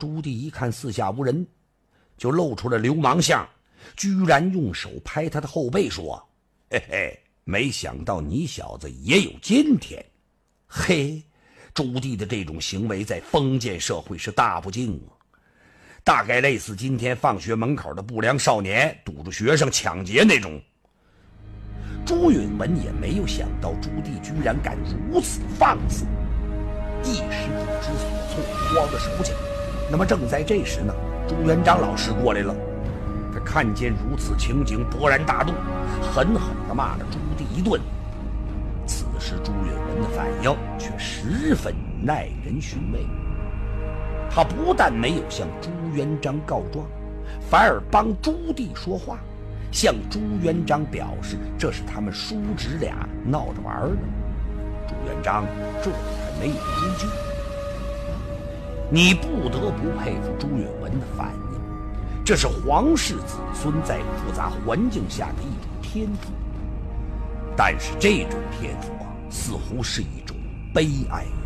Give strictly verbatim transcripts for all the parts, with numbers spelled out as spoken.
朱棣一看四下无人，就露出了流氓相，居然用手拍他的后背说：“嘿嘿，没想到你小子也有今天。”嘿，朱棣的这种行为在封建社会是大不敬啊，大概类似今天放学门口的不良少年堵住学生抢劫那种。朱允文也没有想到朱棣居然敢如此放肆，一时不知所措，慌了手脚。那么正在这时呢，朱元璋老师过来了，他看见如此情景，勃然大怒，狠狠地骂了朱棣一顿。此时朱允文的反应却十分耐人寻味，他不但没有向朱元璋告状，反而帮朱棣说话，向朱元璋表示这是他们叔侄俩闹着玩的。朱元璋这才没有追究。你不得不佩服朱允文的反应，这是皇室子孙在复杂环境下的一种天赋。但是这种天赋啊，似乎是一种悲哀呀。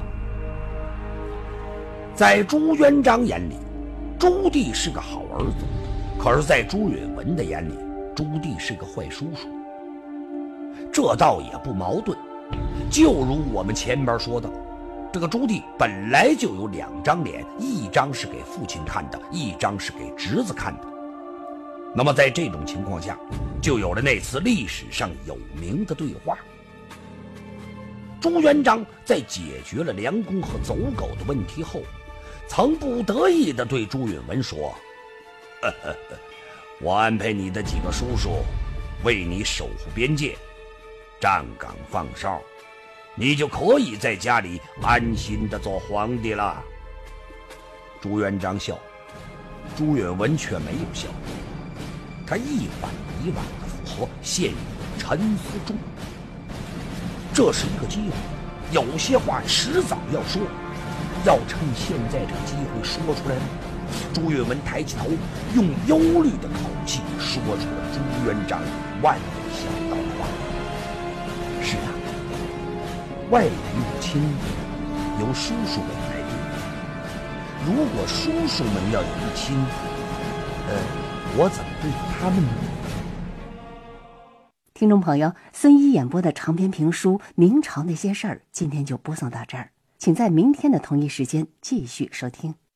在朱元璋眼里，朱棣是个好儿子，可是在朱允文的眼里，朱棣是个坏叔叔。这倒也不矛盾，就如我们前面说的，这个朱棣本来就有两张脸，一张是给父亲看的，一张是给侄子看的。那么在这种情况下，就有了那次历史上有名的对话。朱元璋在解决了梁公和走狗的问题后，曾不得意地对朱允文说：“呵呵呵，我安排你的几个叔叔为你守护边界，站岗放哨，你就可以在家里安心地做皇帝了。”朱元璋笑，朱允文却没有笑，他一反以往的附和，陷入沉思中。这是一个机会，有些话迟早要说，要趁现在这个机会说出来吗？朱允文抬起头，用忧虑的口气说出了朱元璋万没想到的话：“是啊，外人入侵由叔叔们来对付，如果叔叔们要有一亲，呃，我怎么对付他们呢？” 听众朋友，孙一演播的长篇评书《明朝那些事儿》今天就播送到这儿，请在明天的同一时间继续收听。